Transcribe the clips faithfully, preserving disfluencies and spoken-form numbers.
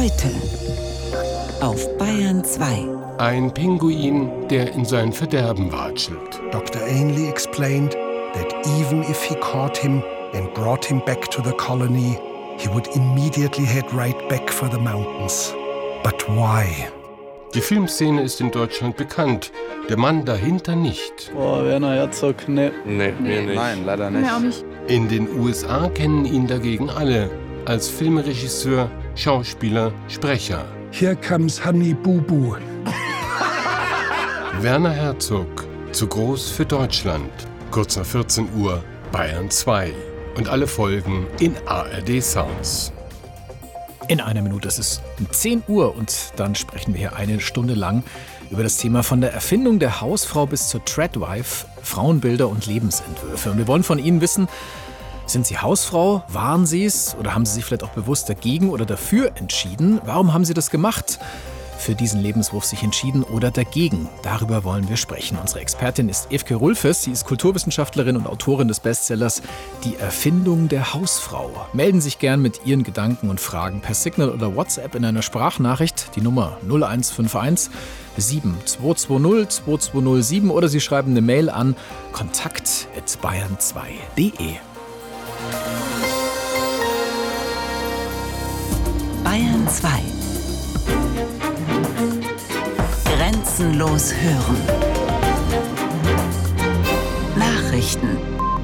Heute auf Bayern zwei. Ein Pinguin, der in sein Verderben watschelt. Doctor Ainley explained that even if he caught him and brought him back to the colony, he would immediately head right back for the mountains. But why? Die Filmszene ist in Deutschland bekannt, der Mann dahinter nicht. Boah, Werner Herzog, ne. Nee, mir nicht. Nein, leider nicht. Mir auch nicht. In den U S A kennen ihn dagegen alle, als Filmregisseur, Schauspieler, Sprecher. Here comes Honey Boo Boo. Werner Herzog, zu groß für Deutschland. Kurz nach vierzehn Uhr, Bayern zwei. Und alle Folgen in A R D Sounds. In einer Minute, es ist um zehn Uhr und dann sprechen wir hier eine Stunde lang über das Thema von der Erfindung der Hausfrau bis zur Tradwife, Frauenbilder und Lebensentwürfe. Und wir wollen von Ihnen wissen, sind Sie Hausfrau? Waren Sie es? Oder haben Sie sich vielleicht auch bewusst dagegen oder dafür entschieden? Warum haben Sie das gemacht? Für diesen Lebenswurf sich entschieden oder dagegen? Darüber wollen wir sprechen. Unsere Expertin ist Evke Rulfes. Sie ist Kulturwissenschaftlerin und Autorin des Bestsellers Die Erfindung der Hausfrau. Melden Sie sich gern mit Ihren Gedanken und Fragen per Signal oder WhatsApp in einer Sprachnachricht. Die Nummer null eins fünf eins sieben zwei zwei null zwei zwei null sieben oder Sie schreiben eine Mail an kontakt at bayern zwei punkt de. Bayern zwei. Grenzenlos hören. Nachrichten.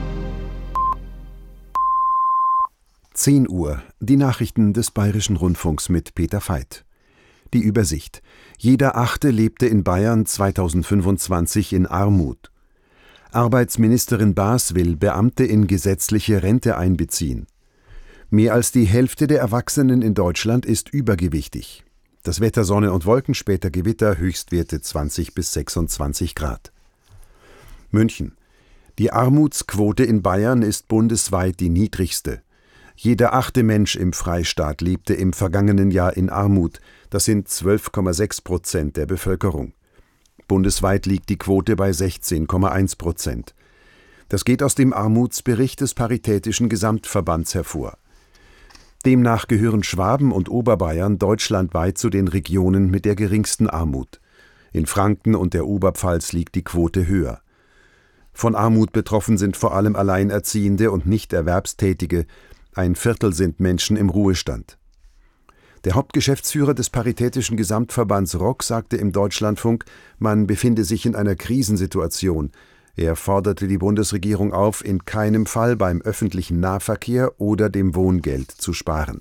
zehn Uhr. Die Nachrichten des Bayerischen Rundfunks mit Peter Veit. Die Übersicht. Jeder Achte lebte in Bayern zweitausendfünfundzwanzig in Armut. Arbeitsministerin Baas will Beamte in gesetzliche Rente einbeziehen. Mehr als die Hälfte der Erwachsenen in Deutschland ist übergewichtig. Das Wetter Sonne und Wolken, später Gewitter, Höchstwerte zwanzig bis sechsundzwanzig Grad. München. Die Armutsquote in Bayern ist bundesweit die niedrigste. Jeder achte Mensch im Freistaat lebte im vergangenen Jahr in Armut. Das sind zwölf Komma sechs Prozent der Bevölkerung. Bundesweit liegt die Quote bei sechzehn Komma eins Prozent. Das geht aus dem Armutsbericht des Paritätischen Gesamtverbands hervor. Demnach gehören Schwaben und Oberbayern deutschlandweit zu den Regionen mit der geringsten Armut. In Franken und der Oberpfalz liegt die Quote höher. Von Armut betroffen sind vor allem Alleinerziehende und Nichterwerbstätige. Ein Viertel sind Menschen im Ruhestand. Der Hauptgeschäftsführer des Paritätischen Gesamtverbands R O C sagte im Deutschlandfunk, man befinde sich in einer Krisensituation. Er forderte die Bundesregierung auf, in keinem Fall beim öffentlichen Nahverkehr oder dem Wohngeld zu sparen.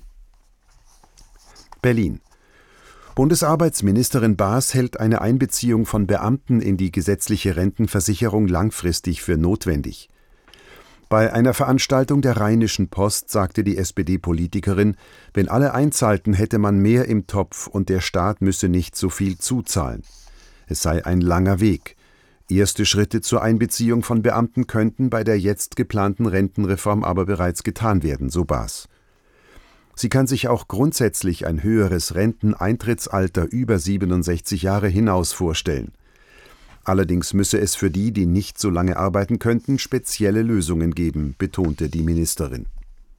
Berlin. Bundesarbeitsministerin Baas hält eine Einbeziehung von Beamten in die gesetzliche Rentenversicherung langfristig für notwendig. Bei einer Veranstaltung der Rheinischen Post sagte die S P D-Politikerin, wenn alle einzahlten, hätte man mehr im Topf und der Staat müsse nicht so viel zuzahlen. Es sei ein langer Weg. Erste Schritte zur Einbeziehung von Beamten könnten bei der jetzt geplanten Rentenreform aber bereits getan werden, so Baas. Sie kann sich auch grundsätzlich ein höheres Renteneintrittsalter über siebenundsechzig Jahre hinaus vorstellen. Allerdings müsse es für die, die nicht so lange arbeiten könnten, spezielle Lösungen geben, betonte die Ministerin.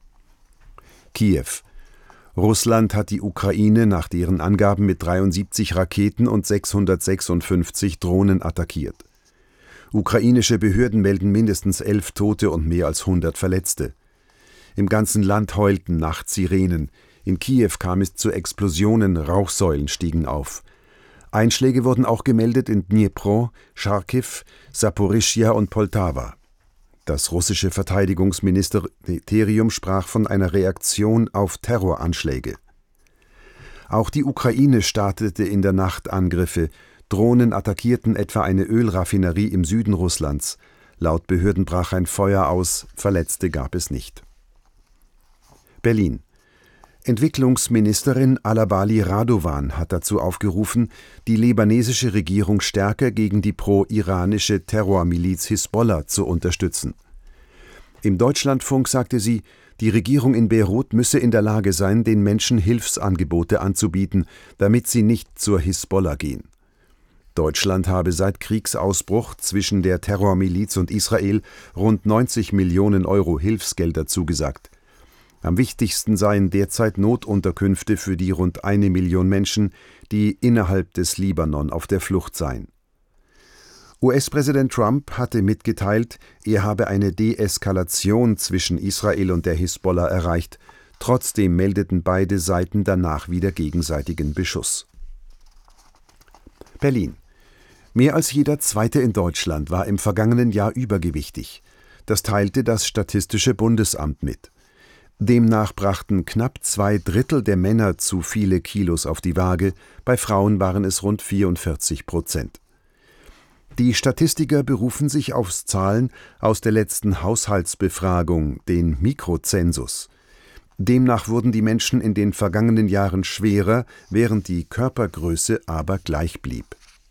Kiew. Russland hat die Ukraine nach deren Angaben mit dreiundsiebzig Raketen und sechshundertsechsundfünfzig Drohnen attackiert. Ukrainische Behörden melden mindestens elf Tote und mehr als hundert Verletzte. Im ganzen Land heulten nachts Sirenen. In Kiew kam es zu Explosionen, Rauchsäulen stiegen auf. Einschläge wurden auch gemeldet in Dnipro, Charkiw, Saporischschja und Poltawa. Das russische Verteidigungsministerium sprach von einer Reaktion auf Terroranschläge. Auch die Ukraine startete in der Nacht Angriffe. Drohnen attackierten etwa eine Ölraffinerie im Süden Russlands. Laut Behörden brach ein Feuer aus, Verletzte gab es nicht. Berlin. Entwicklungsministerin Alabali Radovan hat dazu aufgerufen, die libanesische Regierung stärker gegen die pro-iranische Terrormiliz Hisbollah zu unterstützen. Im Deutschlandfunk sagte sie, die Regierung in Beirut müsse in der Lage sein, den Menschen Hilfsangebote anzubieten, damit sie nicht zur Hisbollah gehen. Deutschland habe seit Kriegsausbruch zwischen der Terrormiliz und Israel rund neunzig Millionen Euro Hilfsgelder zugesagt. Am wichtigsten seien derzeit Notunterkünfte für die rund eine Million Menschen, die innerhalb des Libanon auf der Flucht seien. U S-Präsident Trump hatte mitgeteilt, er habe eine Deeskalation zwischen Israel und der Hisbollah erreicht. Trotzdem meldeten beide Seiten danach wieder gegenseitigen Beschuss. Berlin. Mehr als jeder Zweite in Deutschland war im vergangenen Jahr übergewichtig. Das teilte das Statistische Bundesamt mit. Demnach brachten knapp zwei Drittel der Männer zu viele Kilos auf die Waage, bei Frauen waren es rund vierundvierzig Prozent. Die Statistiker berufen sich auf Zahlen aus der letzten Haushaltsbefragung, den Mikrozensus. Demnach wurden die Menschen in den vergangenen Jahren schwerer, während die Körpergröße aber gleich blieb.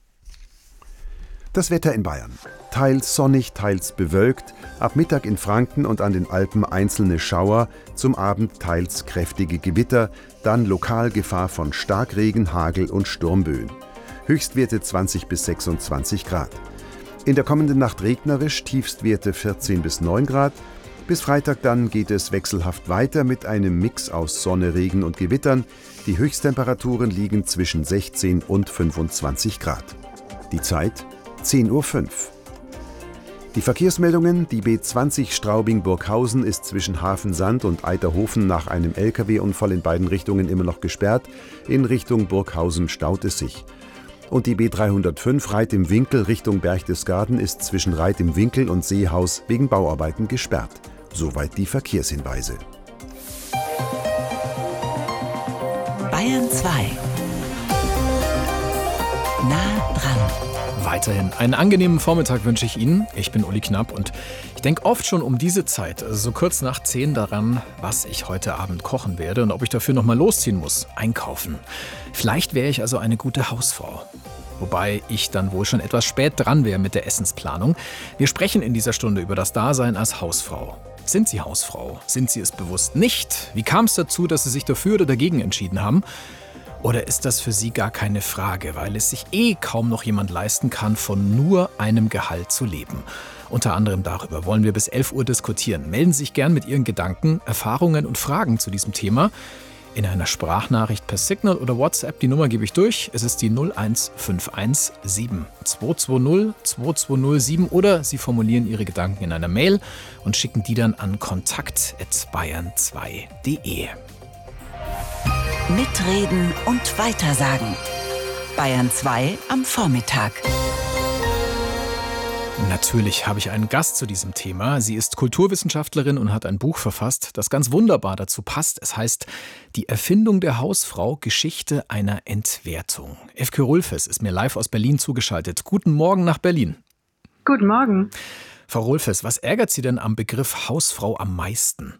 Das Wetter in Bayern. Teils sonnig, teils bewölkt, ab Mittag in Franken und an den Alpen einzelne Schauer, zum Abend teils kräftige Gewitter, dann lokal Gefahr von Starkregen, Hagel und Sturmböen. Höchstwerte zwanzig bis sechsundzwanzig Grad. In der kommenden Nacht regnerisch, Tiefstwerte vierzehn bis neun Grad. Bis Freitag dann geht es wechselhaft weiter mit einem Mix aus Sonne, Regen und Gewittern. Die Höchsttemperaturen liegen zwischen sechzehn und fünfundzwanzig Grad. Die Zeit zehn Uhr fünf. Die Verkehrsmeldungen: Die B zwanzig Straubing-Burghausen ist zwischen Hafensand und Eiterhofen nach einem L K W-Unfall in beiden Richtungen immer noch gesperrt. In Richtung Burghausen staut es sich. Und die B dreihundertfünf Reit im Winkel Richtung Berchtesgaden ist zwischen Reit im Winkel und Seehaus wegen Bauarbeiten gesperrt. Soweit die Verkehrshinweise. Bayern zwei. Nah dran. Weiterhin einen angenehmen Vormittag wünsche ich Ihnen. Ich bin Uli Knapp und ich denke oft schon um diese Zeit, also so kurz nach zehn, daran, was ich heute Abend kochen werde und ob ich dafür nochmal losziehen muss, einkaufen. Vielleicht wäre ich also eine gute Hausfrau. Wobei ich dann wohl schon etwas spät dran wäre mit der Essensplanung. Wir sprechen in dieser Stunde über das Dasein als Hausfrau. Sind Sie Hausfrau? Sind Sie es bewusst nicht? Wie kam es dazu, dass Sie sich dafür oder dagegen entschieden haben? Oder ist das für Sie gar keine Frage, weil es sich eh kaum noch jemand leisten kann, von nur einem Gehalt zu leben? Unter anderem darüber wollen wir bis elf Uhr diskutieren. Melden Sie sich gern mit Ihren Gedanken, Erfahrungen und Fragen zu diesem Thema in einer Sprachnachricht per Signal oder WhatsApp. Die Nummer gebe ich durch. Es ist die null eins fünf eins sieben zwei zwei null zwei zwei null sieben oder Sie formulieren Ihre Gedanken in einer Mail und schicken die dann an kontakt at bayern zwei punkt de. Mitreden und weitersagen. Bayern zwei am Vormittag. Natürlich habe ich einen Gast zu diesem Thema. Sie ist Kulturwissenschaftlerin und hat ein Buch verfasst, das ganz wunderbar dazu passt. Es heißt Die Erfindung der Hausfrau – Geschichte einer Entwertung. Efke Rulfes ist mir live aus Berlin zugeschaltet. Guten Morgen nach Berlin. Guten Morgen. Frau Rulfes, was ärgert Sie denn am Begriff Hausfrau am meisten?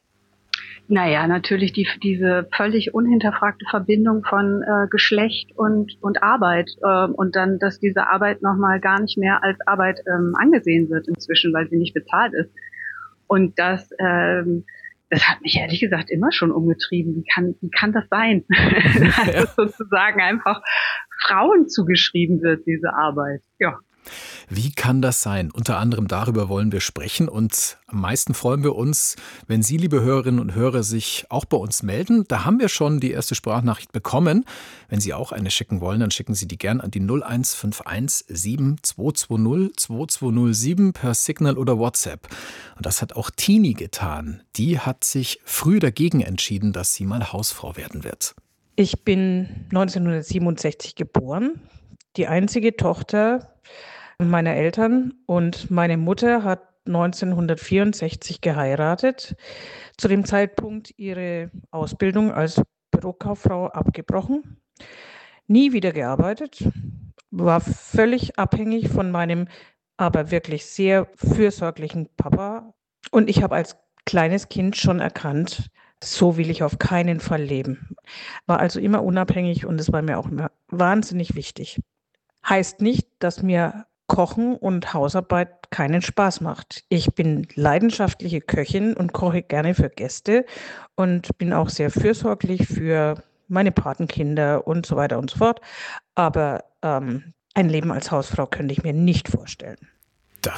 Naja, natürlich die, diese völlig unhinterfragte Verbindung von äh, Geschlecht und, und Arbeit äh, und dann, dass diese Arbeit nochmal gar nicht mehr als Arbeit ähm, angesehen wird inzwischen, weil sie nicht bezahlt ist. Und das, ähm, das hat mich ehrlich gesagt immer schon umgetrieben. Wie kann, wie kann das sein? Dass Ja. es sozusagen einfach Frauen zugeschrieben wird, diese Arbeit. Ja. Wie kann das sein? Unter anderem darüber wollen wir sprechen und am meisten freuen wir uns, wenn Sie, liebe Hörerinnen und Hörer, sich auch bei uns melden. Da haben wir schon die erste Sprachnachricht bekommen. Wenn Sie auch eine schicken wollen, dann schicken Sie die gern an die null eins fünf eins sieben zwei zwei null zwei zwei null sieben per Signal oder WhatsApp. Und das hat auch Tini getan. Die hat sich früh dagegen entschieden, dass sie mal Hausfrau werden wird. Ich bin neunzehnhundertsiebenundsechzig geboren, die einzige Tochter meiner Eltern und meine Mutter hat neunzehnhundertvierundsechzig geheiratet, zu dem Zeitpunkt ihre Ausbildung als Bürokauffrau abgebrochen, nie wieder gearbeitet, war völlig abhängig von meinem aber wirklich sehr fürsorglichen Papa und ich habe als kleines Kind schon erkannt, so will ich auf keinen Fall leben. War also immer unabhängig und es war mir auch immer wahnsinnig wichtig. Heißt nicht, dass mir Kochen und Hausarbeit keinen Spaß macht. Ich bin leidenschaftliche Köchin und koche gerne für Gäste und bin auch sehr fürsorglich für meine Patenkinder und so weiter und so fort. Aber ähm, ein Leben als Hausfrau könnte ich mir nicht vorstellen.